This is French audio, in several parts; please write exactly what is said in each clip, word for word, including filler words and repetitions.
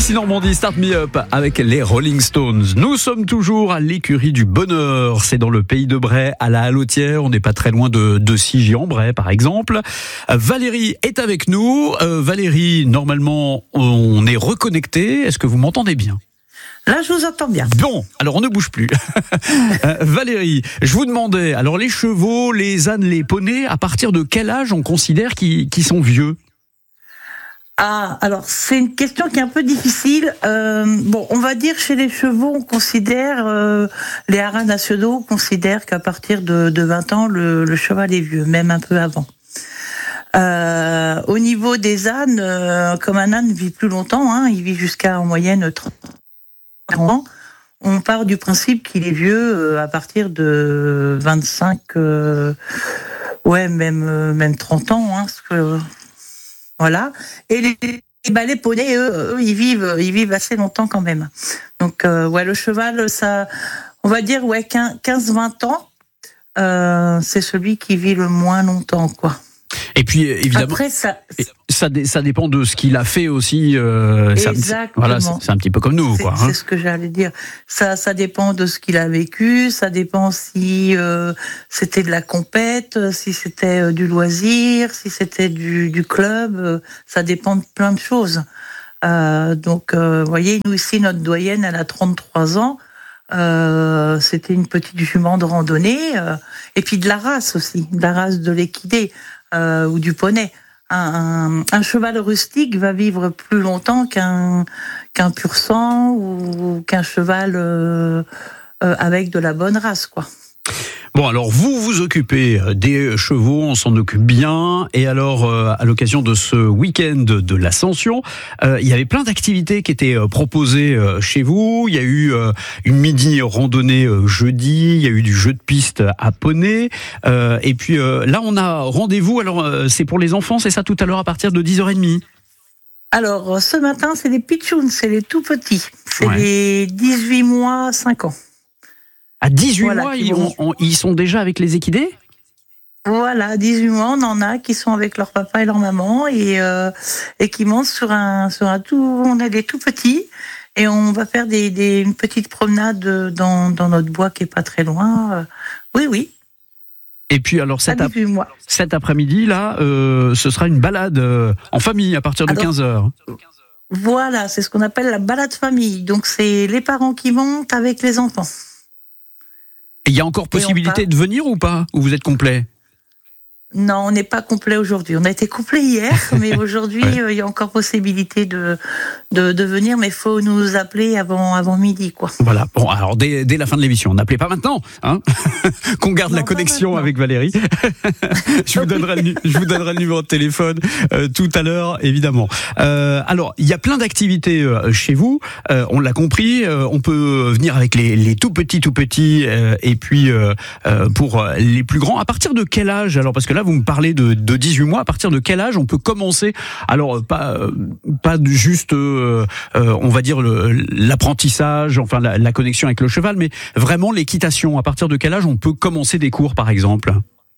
Ici Normandie, Start Me Up avec les Rolling Stones. Nous sommes toujours à l'écurie du bonheur. C'est dans le pays de Bray, à la Hallotière. On n'est pas très loin de, de Sigy-en-Bray, par exemple. Valérie est avec nous. Euh, Valérie, normalement, on est reconnecté. Est-ce que vous m'entendez bien ? Là, je vous entends bien. Bon, alors on ne bouge plus. euh, Valérie, je vous demandais, alors les chevaux, les ânes, les poneys, à partir de quel âge on considère qu'ils, qu'ils sont vieux ? Ah, alors c'est une question qui est un peu difficile. Euh, bon, on va dire chez les chevaux, on considère, euh, les haras nationaux considèrent qu'à partir de, de vingt ans, le, le cheval est vieux, même un peu avant. Euh, au niveau des ânes, euh, comme un âne vit plus longtemps, hein, il vit jusqu'à en moyenne trente ans. On part du principe qu'il est vieux euh, à partir de vingt-cinq, euh, ouais, même euh, même trente ans, hein, parce que voilà. Et les, bah, les poneys, eux, eux, ils vivent, ils vivent assez longtemps quand même. Donc, euh, ouais, le cheval, ça, on va dire, ouais, quinze vingt ans, euh, c'est celui qui vit le moins longtemps, quoi. Et puis, évidemment, après, ça, ça, ça dépend de ce qu'il a fait aussi. Euh, Exactement. Voilà, c'est, c'est un petit peu comme nous, c'est, quoi. C'est hein. ce que j'allais dire. Ça, ça dépend de ce qu'il a vécu. Ça dépend si euh, c'était de la compète, si c'était euh, du loisir, si c'était du, du club. Euh, ça dépend de plein de choses. Euh, donc, euh, vous voyez, nous ici, notre doyenne, elle a trente-trois ans. Euh, c'était une petite jument de randonnée. Euh, et puis de la race aussi, de la race de l'équidé. Euh, ou du poney. Un, un, un cheval rustique va vivre plus longtemps qu'un, qu'un pur sang ou qu'un cheval euh, euh, avec de la bonne race, quoi. Bon, alors vous vous occupez des chevaux, on s'en occupe bien. Et alors, euh, à l'occasion de ce week-end de l'Ascension, euh, il y avait plein d'activités qui étaient proposées euh, chez vous. Il y a eu euh, une midi randonnée euh, jeudi, il y a eu du jeu de piste à poney. Euh, et puis euh, là, on a rendez-vous. Alors, euh, c'est pour les enfants, c'est ça, tout à l'heure à partir de dix heures trente. Alors, ce matin, c'est les pitchouns, c'est les tout petits. C'est ouais. les dix-huit mois, cinq ans. À dix-huit voilà, mois, ils, ont, on, ils sont déjà avec les équidés ? Voilà, dix-huit mois, on en a qui sont avec leur papa et leur maman et, euh, et qui montent sur un, sur un tout, on a des tout petits et on va faire des, des, une petite promenade dans, dans notre bois qui est pas très loin. Oui, oui. Et puis alors cet, ap- cet après-midi là, euh, ce sera une balade euh, en famille à partir de alors, quinze heures. Voilà, c'est ce qu'on appelle la balade famille. Donc c'est les parents qui montent avec les enfants. Et il y a encore possibilité de venir ou pas ? Ou vous êtes complet ? Non, on n'est pas complet aujourd'hui. On a été complet hier, mais aujourd'hui, ouais. euh, il y a encore possibilité de, de, de venir, mais il faut nous appeler avant, avant midi, quoi. Voilà. Bon, alors, dès, dès la fin de l'émission, n'appelez pas maintenant, hein, qu'on garde non, la connexion avec Valérie. je, vous donnerai le, je vous donnerai le numéro de téléphone euh, tout à l'heure, évidemment. Euh, alors, il y a plein d'activités euh, chez vous. Euh, on l'a compris. Euh, on peut venir avec les, les tout petits, tout petits, euh, et puis euh, euh, pour les plus grands. À partir de quel âge ? Alors, parce que là, vous me parlez de, de dix-huit mois. À partir de quel âge on peut commencer ? Alors, pas, pas juste, euh, euh, on va dire, le, l'apprentissage, enfin la, la connexion avec le cheval, mais vraiment l'équitation. À partir de quel âge on peut commencer des cours, par exemple ?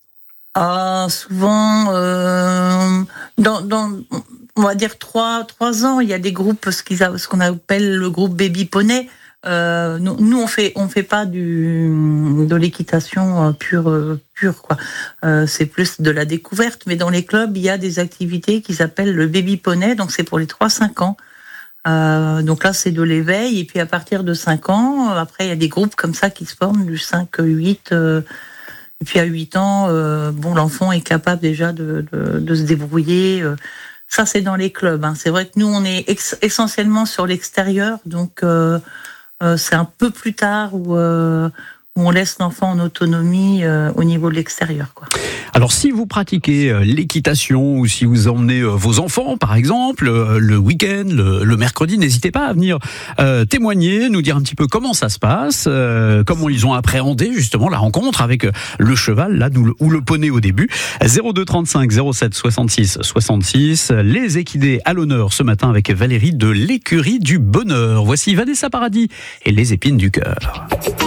Ah, souvent, euh, dans, dans, on va dire trois, trois ans, il y a des groupes, ce, qu'ils a, ce qu'on appelle le groupe Baby Poney. Euh, nous, nous, on fait, on fait pas du de l'équitation pure, pure quoi. Euh, c'est plus de la découverte. Mais dans les clubs, il y a des activités qui s'appellent le baby poney. Donc c'est pour les trois cinq ans. Euh, donc là, c'est de l'éveil. Et puis à partir de cinq ans, après il y a des groupes comme ça qui se forment du cinq huit. Euh, et puis à huit ans, euh, bon, l'enfant est capable déjà de, de, de se débrouiller. Euh, ça, c'est dans les clubs. Hein. C'est vrai que nous, on est ex- essentiellement sur l'extérieur, donc. Euh, Euh, c'est un peu plus tard où, euh, où on laisse l'enfant en autonomie euh, au niveau de l'extérieur, quoi. Alors, si vous pratiquez euh, l'équitation ou si vous emmenez euh, vos enfants, par exemple, euh, le week-end, le, le mercredi, n'hésitez pas à venir euh, témoigner, nous dire un petit peu comment ça se passe, euh, comment ils ont appréhendé justement la rencontre avec le cheval, là, ou le poney au début. zéro deux trente-cinq zéro sept soixante-six soixante-six. Les équidés à l'honneur ce matin avec Valérie de l'écurie du bonheur. Voici Vanessa Paradis et les épines du cœur.